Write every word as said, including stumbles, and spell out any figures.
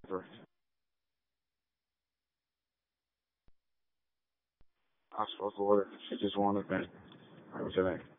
I spoke with her. She just wanted me. That was it.